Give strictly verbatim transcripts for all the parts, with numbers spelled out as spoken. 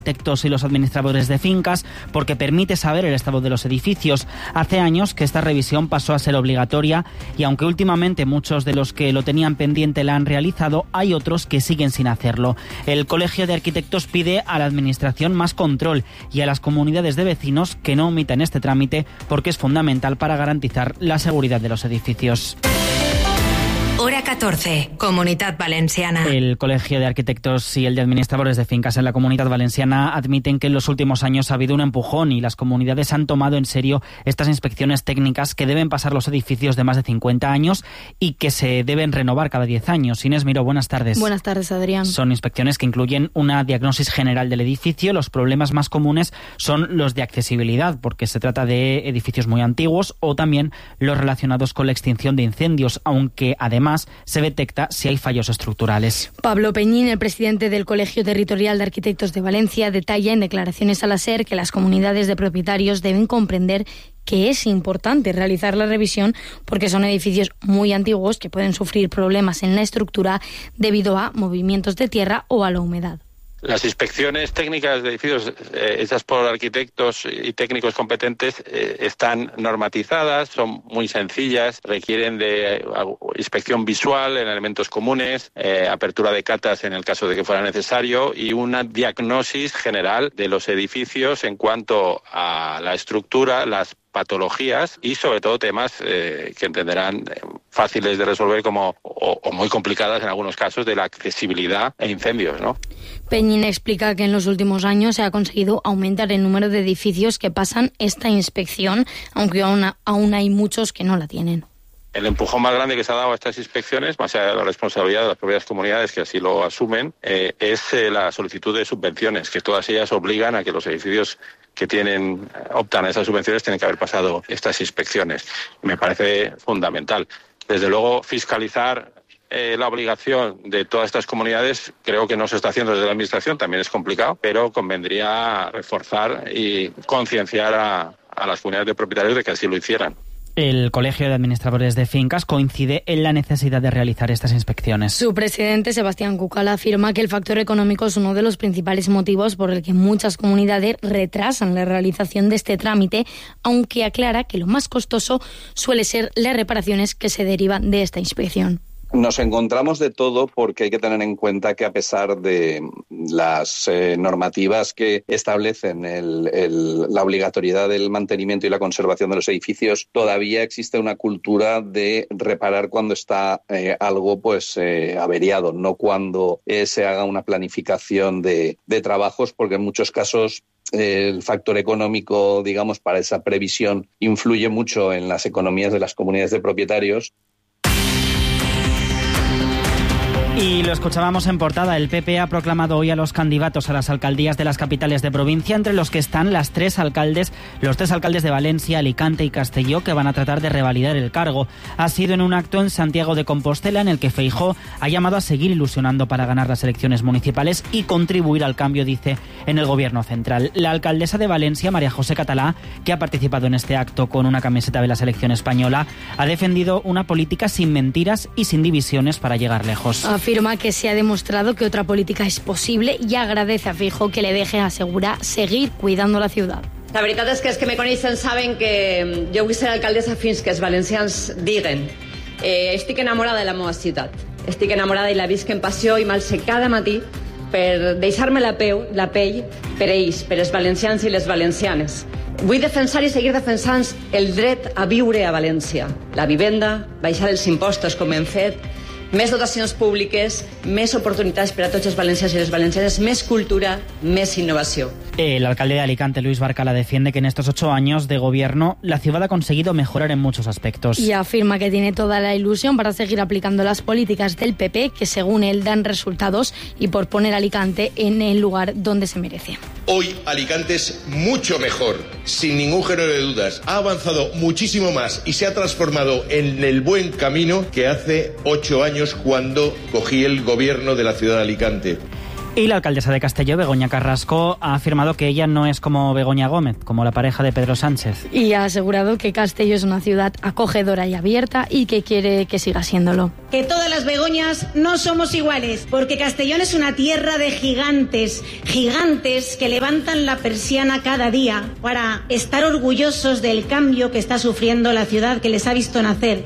arquitectos y los administradores de fincas porque permite saber el estado de los edificios. Hace años que esta revisión pasó a ser obligatoria y aunque últimamente muchos de los que lo tenían pendiente la han realizado, hay otros que siguen sin hacerlo. El Colegio de Arquitectos pide a la Administración más control y a las comunidades de vecinos que no omitan este trámite porque es fundamental para garantizar la seguridad de los edificios. Hora catorce, Comunidad Valenciana. El Colegio de Arquitectos y el de Administradores de Fincas en la Comunidad Valenciana admiten que en los últimos años ha habido un empujón y las comunidades han tomado en serio estas inspecciones técnicas que deben pasar los edificios de más de cincuenta años y que se deben renovar cada diez años. Inés Miró, buenas tardes. Buenas tardes, Adrián. Son inspecciones que incluyen una diagnosis general del edificio. Los problemas más comunes son los de accesibilidad, porque se trata de edificios muy antiguos, o también los relacionados con la extinción de incendios, aunque además se detecta si hay fallos estructurales. Pablo Peñín, el presidente del Colegio Territorial de Arquitectos de Valencia, detalla en declaraciones a la SER que las comunidades de propietarios deben comprender que es importante realizar la revisión porque son edificios muy antiguos que pueden sufrir problemas en la estructura debido a movimientos de tierra o a la humedad. Las inspecciones técnicas de edificios eh, hechas por arquitectos y técnicos competentes eh, están normatizadas, son muy sencillas, requieren de eh, inspección visual en elementos comunes, eh, apertura de catas en el caso de que fuera necesario y una diagnosis general de los edificios en cuanto a la estructura, las patologías y sobre todo temas eh, que entenderán eh, fáciles de resolver como o, o muy complicadas en algunos casos de la accesibilidad e incendios, ¿no? Peñín explica que en los últimos años se ha conseguido aumentar el número de edificios que pasan esta inspección, aunque aún, aún hay muchos que no la tienen. El empujón más grande que se ha dado a estas inspecciones, más allá de la responsabilidad de las propias comunidades que así lo asumen, eh, es eh, la solicitud de subvenciones, que todas ellas obligan a que los edificios que tienen optan a esas subvenciones tienen que haber pasado estas inspecciones. Me parece fundamental. Desde luego, fiscalizar eh, la obligación de todas estas comunidades creo que no se está haciendo desde la Administración, también es complicado, pero convendría reforzar y concienciar a, a las comunidades de propietarios de que así lo hicieran. El Colegio de Administradores de Fincas coincide en la necesidad de realizar estas inspecciones. Su presidente, Sebastián Cucal, afirma que el factor económico es uno de los principales motivos por el que muchas comunidades retrasan la realización de este trámite, aunque aclara que lo más costoso suele ser las reparaciones que se derivan de esta inspección. Nos encontramos de todo porque hay que tener en cuenta que a pesar de las eh, normativas que establecen el, el, la obligatoriedad del mantenimiento y la conservación de los edificios, todavía existe una cultura de reparar cuando está eh, algo pues eh, averiado, no cuando eh, se haga una planificación de, de trabajos, porque en muchos casos el factor económico, digamos, para esa previsión influye mucho en las economías de las comunidades de propietarios. Y lo escuchábamos en portada. El P P ha proclamado hoy a los candidatos a las alcaldías de las capitales de provincia, entre los que están las tres alcaldes, los tres alcaldes de Valencia, Alicante y Castelló, que van a tratar de revalidar el cargo. Ha sido en un acto en Santiago de Compostela en el que Feijóo ha llamado a seguir ilusionando para ganar las elecciones municipales y contribuir al cambio, dice, en el gobierno central. La alcaldesa de Valencia, María José Catalá, que ha participado en este acto con una camiseta de la selección española, ha defendido una política sin mentiras y sin divisiones para llegar lejos. Afirma que se ha demostrado que otra política es posible y agradece a Feijóo que le deje, asegura, seguir cuidando la ciudad. La veritat és que els que me coneixen saben que jo vull ser alcaldessa fins que els valencians diguen eh, estic enamorada de la meva ciutat, estic enamorada i la visc en passió i m'alce cada matí per deixar-me la, peu, la pell per ells, per els valencians i les valencianes. Vull defensar i seguir defensant el dret a viure a València, la vivenda, baixar els impostos com hem fet, més dotacions públiques, més oportunitats per a tots els valencians i les valencianes, més cultura, més innovació. El alcalde de Alicante, Luis Barcala, defiende que en estos ocho años de gobierno la ciudad ha conseguido mejorar en muchos aspectos. Y afirma que tiene toda la ilusión para seguir aplicando las políticas del P P, que según él dan resultados, y por poner a Alicante en el lugar donde se merece. Hoy Alicante es mucho mejor, sin ningún género de dudas. Ha avanzado muchísimo más y se ha transformado en el buen camino que hace ocho años cuando cogí el gobierno de la ciudad de Alicante. Y la alcaldesa de Castelló, Begoña Carrasco, ha afirmado que ella no es como Begoña Gómez, como la pareja de Pedro Sánchez. Y ha asegurado que Castelló es una ciudad acogedora y abierta y que quiere que siga siéndolo. Que todas las Begoñas no somos iguales, porque Castellón es una tierra de gigantes, gigantes que levantan la persiana cada día para estar orgullosos del cambio que está sufriendo la ciudad que les ha visto nacer.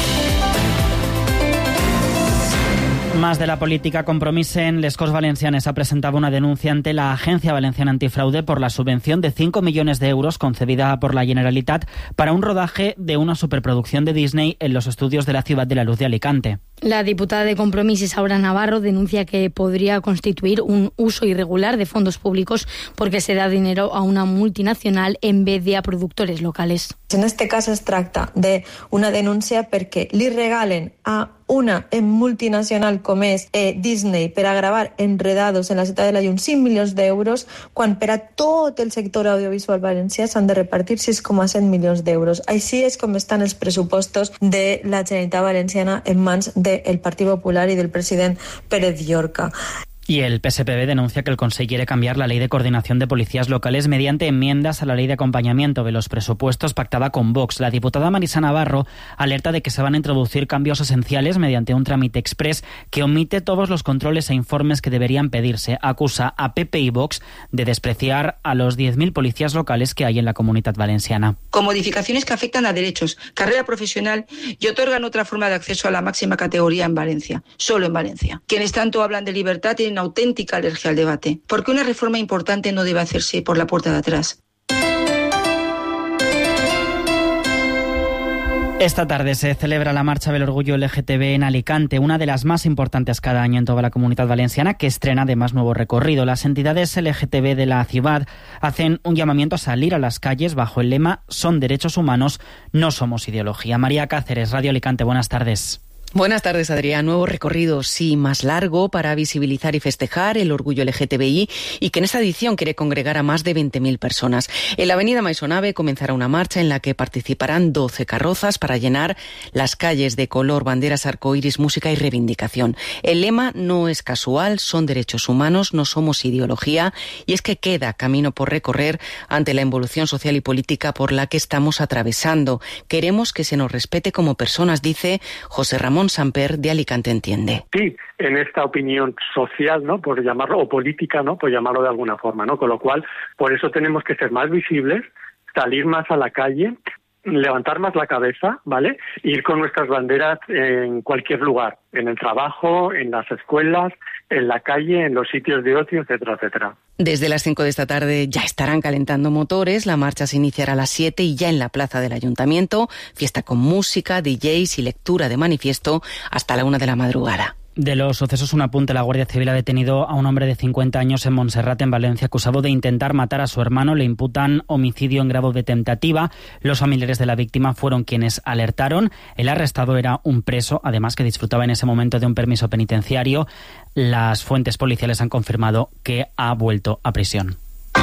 Más de la política. Compromisen, les Corts Valencianes ha presentado una denuncia ante la Agencia Valenciana Antifraude por la subvención de cinco millones de euros concedida por la Generalitat para un rodaje de una superproducción de Disney en los estudios de la Ciudad de la Luz de Alicante. La diputada de Compromís, Isaura Navarro, denuncia que podría constituir un uso irregular de fondos públicos porque se da dinero a una multinacional en vez de a productores locales. En este cas es tracta d'una denúncia perquè li regalen a una multinacional com és eh, Disney per a gravar Enredados en la Ciutat de la Llum cinc milions d'euros, quan per a tot el sector audiovisual valencià s'han de repartir sis coma set milions d'euros. Així és com estan els pressupostos de la Generalitat Valenciana en mans del Partit Popular i del president Pérez Llorca. Y el P S P B denuncia que el Consejo quiere cambiar la Ley de Coordinación de Policías Locales mediante enmiendas a la Ley de Acompañamiento de los Presupuestos pactada con Vox. La diputada Marisa Navarro alerta de que se van a introducir cambios esenciales mediante un trámite exprés que omite todos los controles e informes que deberían pedirse. Acusa a P P y Vox de despreciar a los diez mil policías locales que hay en la Comunidad Valenciana. Con modificaciones que afectan a derechos, carrera profesional y otorgan otra forma de acceso a la máxima categoría en Valencia, solo en Valencia. Quienes tanto hablan de libertad tienen auténtica alergia al debate, porque una reforma importante no debe hacerse por la puerta de atrás. Esta tarde se celebra la Marcha del Orgullo L G T B en Alicante, una de las más importantes cada año en toda la Comunidad Valenciana, que estrena además nuevo recorrido. Las entidades L G T B de la ciudad hacen un llamamiento a salir a las calles bajo el lema «Son derechos humanos, no somos ideología». María Cáceres, Radio Alicante, buenas tardes. Buenas tardes, Adrián. Nuevo recorrido, sí, más largo, para visibilizar y festejar el orgullo L G T B I y que en esta edición quiere congregar a más de veinte mil personas. En la avenida Maisonave comenzará una marcha en la que participarán doce carrozas para llenar las calles de color, banderas, arcoíris, música y reivindicación. El lema no es casual, son derechos humanos, no somos ideología, y es que queda camino por recorrer ante la involución social y política por la que estamos atravesando. Queremos que se nos respete como personas, dice José Ramón Samper de Alicante Entiende. Sí, en esta opinión social, ¿no?, por llamarlo, o política, ¿no?, por llamarlo de alguna forma, ¿no? Con lo cual, por eso tenemos que ser más visibles, salir más a la calle, levantar más la cabeza, ¿vale? Ir con nuestras banderas en cualquier lugar, en el trabajo, en las escuelas, en la calle, en los sitios de ocio, etcétera, etcétera. Desde las cinco de esta tarde ya estarán calentando motores, la marcha se iniciará a las siete y ya en la plaza del Ayuntamiento, fiesta con música, D Js y lectura de manifiesto hasta la una de la madrugada. De los sucesos, un apunte. La Guardia Civil ha detenido a un hombre de cincuenta años en Montserrat, en Valencia, acusado de intentar matar a su hermano. Le imputan homicidio en grado de tentativa. Los familiares de la víctima fueron quienes alertaron. El arrestado era un preso, además que disfrutaba en ese momento de un permiso penitenciario. Las fuentes policiales han confirmado que ha vuelto a prisión.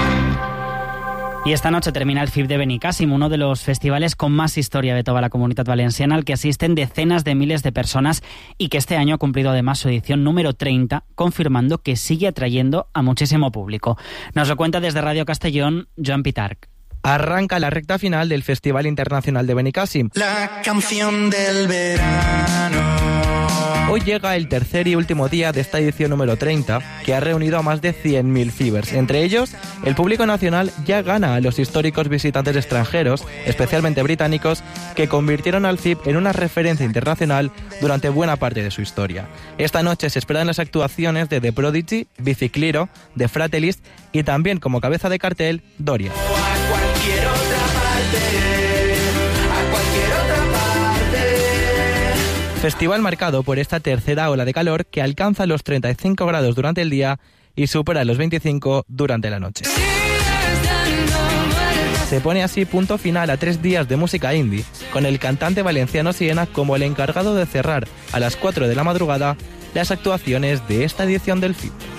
Y esta noche termina el F I B de Benicàssim, uno de los festivales con más historia de toda la Comunidad Valenciana, al que asisten decenas de miles de personas y que este año ha cumplido además su edición número treinta, confirmando que sigue atrayendo a muchísimo público. Nos lo cuenta desde Radio Castellón, Joan Pitarch. Arranca la recta final del Festival Internacional de Benicàssim. La canción del verano. Hoy llega el tercer y último día de esta edición número treinta, que ha reunido a más de cien mil fibers. Entre ellos, el público nacional ya gana a los históricos visitantes extranjeros, especialmente británicos, que convirtieron al F I B en una referencia internacional durante buena parte de su historia. Esta noche se esperan las actuaciones de The Prodigy, Bicicliro, The Fratellis y también como cabeza de cartel, Doria. Festival marcado por esta tercera ola de calor que alcanza los treinta y cinco grados durante el día y supera los veinticinco durante la noche. Se pone así punto final a tres días de música indie, con el cantante valenciano Siena como el encargado de cerrar a las cuatro de la madrugada las actuaciones de esta edición del F I B.